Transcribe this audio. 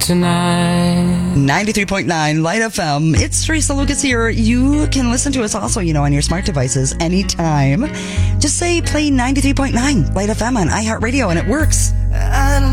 tonight. 93.9 Light FM. It's Teresa Lucas here. You can listen to us also, on your smart devices anytime. Just say play 93.9 Light FM on iHeartRadio and it works.